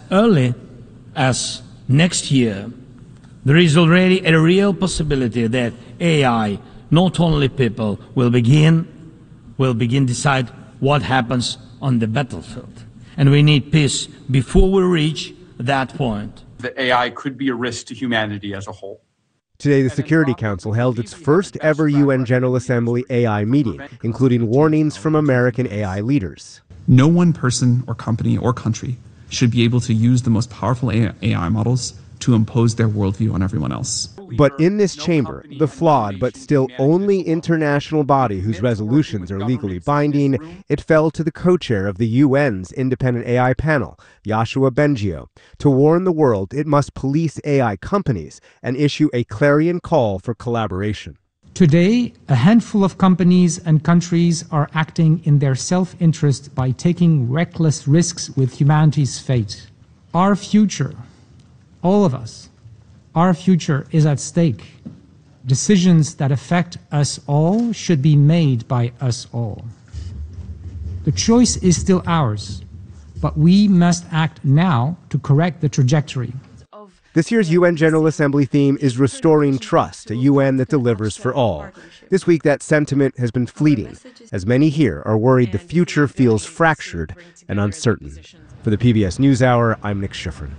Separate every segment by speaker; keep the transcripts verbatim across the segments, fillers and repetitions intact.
Speaker 1: early as next year, there is already a real possibility that A I, not only people, will begin will begin decide what happens on the battlefield. And we need peace before we reach that point.
Speaker 2: That A I could be a risk to humanity as a whole.
Speaker 3: Today, the Security Council held its first ever U N General Assembly A I meeting, including warnings from American A I leaders.
Speaker 4: No one person or company or country should be able to use the most powerful A I models to impose their worldview on everyone else.
Speaker 3: But in this chamber, the flawed but still only international body whose resolutions are legally binding, it fell to the co-chair of the U N's independent A I panel, Yoshua Bengio, to warn the world it must police A I companies and issue a clarion call for collaboration.
Speaker 5: Today, a handful of companies and countries are acting in their self-interest by taking reckless risks with humanity's fate. Our future, all of us, our future is at stake. Decisions that affect us all should be made by us all. The choice is still ours, but we must act now to correct the trajectory.
Speaker 3: This year's U N General Assembly theme is Restoring Trust, a U N that delivers for all. This week, that sentiment has been fleeting, as many here are worried the future feels fractured and uncertain. For the P B S NewsHour, I'm Nick Schifrin.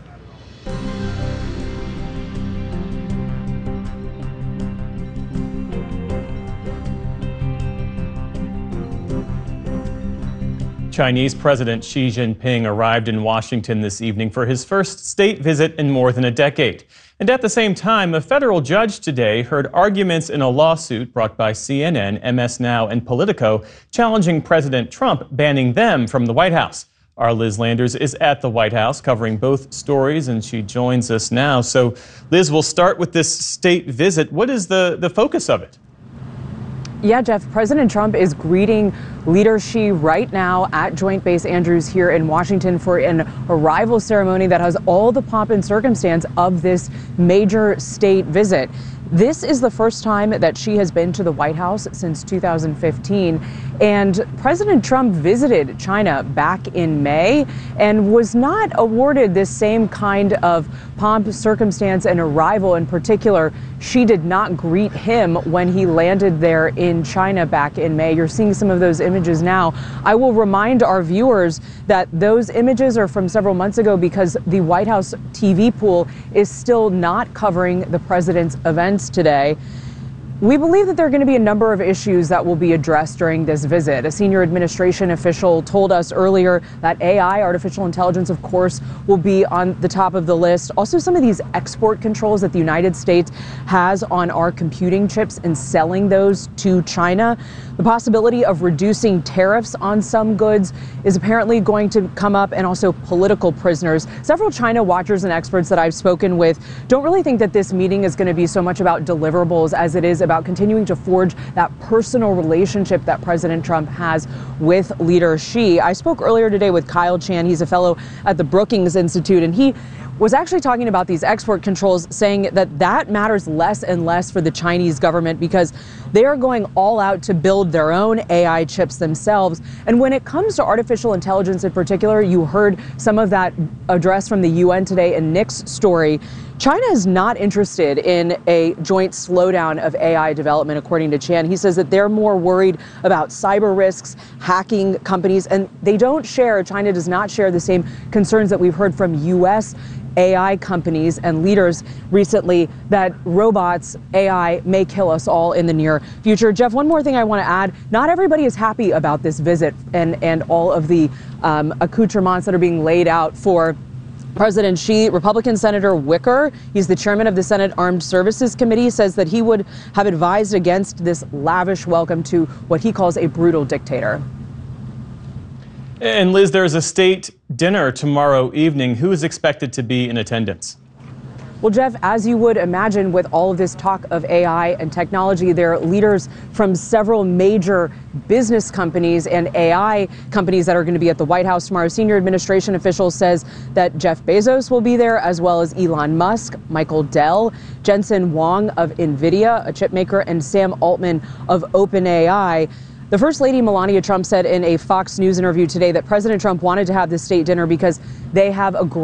Speaker 6: Chinese President Xi Jinping arrived in Washington this evening for his first state visit in more than a decade. And at the same time, a federal judge today heard arguments in a lawsuit brought by C N N, M S Now, and Politico challenging President Trump, banning them from the White House. Our Liz Landers is at the White House covering both stories, and she joins us now. So, Liz, we'll start with this state visit. What is the, the focus of it?
Speaker 7: Yeah, Jeff, President Trump is greeting Leader Xi right now at Joint Base Andrews here in Washington for an arrival ceremony that has all the pomp and circumstance of this major state visit. This is the first time that Xi has been to the White House since two thousand fifteen, and President Trump visited China back in May and was not awarded this same kind of pomp, circumstance, and arrival. In particular, Xi did not greet him when he landed there in China back in May. You're seeing some of those images now. I will remind our viewers that those images are from several months ago because the White House T V pool is still not covering the president's events today. We believe that there are going to be a number of issues that will be addressed during this visit. A senior administration official told us earlier that A I, artificial intelligence, of course, will be on the top of the list. Also, some of these export controls that the United States has on our computing chips and selling those to China. The possibility of reducing tariffs on some goods is apparently going to come up, and also political prisoners. Several China watchers and experts that I've spoken with don't really think that this meeting is going to be so much about deliverables as it is about continuing to forge that personal relationship that President Trump has with Leader Xi. I spoke earlier today with Kyle Chan. He's a fellow at the Brookings Institute, and he was actually talking about these export controls, saying that that matters less and less for the Chinese government because they are going all out to build their own A I chips themselves. And when it comes to artificial intelligence in particular, you heard some of that address from the U N today in Nick's story. China is not interested in a joint slowdown of A I development, according to Chan. He says that they're more worried about cyber risks, hacking companies, and they don't share, China does not share the same concerns that we've heard from U S A I companies and leaders recently that robots, A I, may kill us all in the near future. Jeff, one more thing I want to add. Not everybody is happy about this visit and, and all of the um, accoutrements that are being laid out for President Xi. Republican Senator Wicker, he's the chairman of the Senate Armed Services Committee, says that he would have advised against this lavish welcome to what he calls a brutal dictator.
Speaker 6: And Liz, there's a state dinner tomorrow evening. Who is expected to be in attendance?
Speaker 7: Well, Jeff, as you would imagine, with all of this talk of A I and technology, there are leaders from several major business companies and A I companies that are going to be at the White House tomorrow. Senior administration official says that Jeff Bezos will be there, as well as Elon Musk, Michael Dell, Jensen Huang of NVIDIA, a chip maker, and Sam Altman of OpenAI. The First Lady Melania Trump said in a Fox News interview today that President Trump wanted to have this state dinner because they have a great